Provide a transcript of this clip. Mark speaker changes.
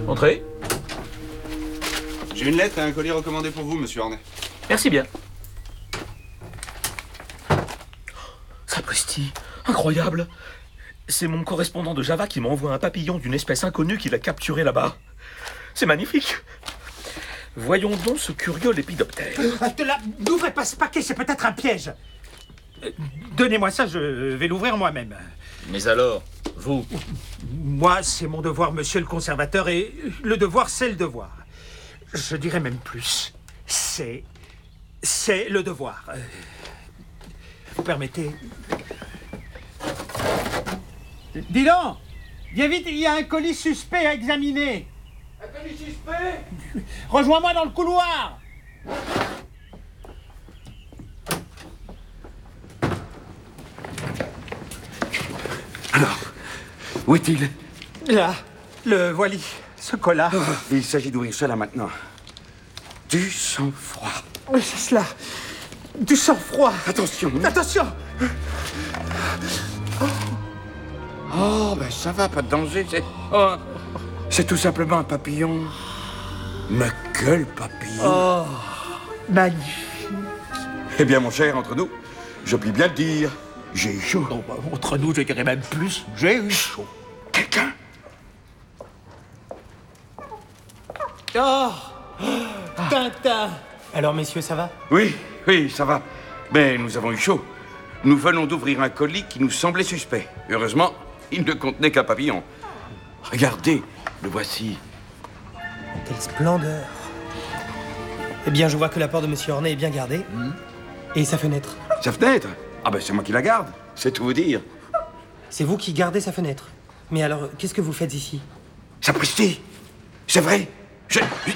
Speaker 1: Entrez.
Speaker 2: J'ai une lettre et un colis recommandé pour vous, monsieur Hornet.
Speaker 1: Merci bien. Sapristi, incroyable. C'est mon correspondant de Java qui m'envoie un papillon d'une espèce inconnue qu'il a capturé là-bas. C'est magnifique. Voyons donc ce curieux lépidoptère.
Speaker 3: N'ouvrez pas ce paquet, c'est peut-être un piège. Donnez-moi ça, je vais l'ouvrir moi-même.
Speaker 1: Mais alors, vous?
Speaker 3: Moi, c'est mon devoir, monsieur le conservateur, et le devoir, c'est le devoir. Je dirais même plus. C'est le devoir. Vous permettez? Dis donc! Viens vite, il y a un colis suspect à examiner. Un colis suspect? Rejoins-moi dans le couloir.
Speaker 4: Alors, où est-il?
Speaker 3: Là, le voili, ce colas.
Speaker 4: Oh, il s'agit d'ouvrir cela maintenant. Du sang-froid.
Speaker 3: Oui, c'est cela. Du sang-froid.
Speaker 4: Attention.
Speaker 3: Attention.
Speaker 4: Oh, ben ça va, pas de danger. C'est tout simplement un papillon. Mais quel papillon!
Speaker 3: Oh, magnifique.
Speaker 4: Eh bien, mon cher, entre nous, je puis bien le dire, j'ai eu chaud.
Speaker 3: Non, entre nous, je dirais même plus, j'ai eu chaud.
Speaker 4: Quelqu'un?
Speaker 3: Oh, Tintin.
Speaker 5: Alors, messieurs, ça va?
Speaker 4: Oui, ça va. Mais nous avons eu chaud. Nous venons d'ouvrir un colis qui nous semblait suspect. Heureusement, il ne contenait qu'un papillon. Regardez, le voici.
Speaker 5: Quelle splendeur! Eh bien, je vois que la porte de Monsieur Hornet est bien gardée. Et sa fenêtre?
Speaker 4: Sa fenêtre? Ah ben c'est moi qui la garde, c'est tout vous dire.
Speaker 5: C'est vous qui gardez sa fenêtre. Mais alors, qu'est-ce que vous faites ici?
Speaker 4: Sapristi, c'est vrai.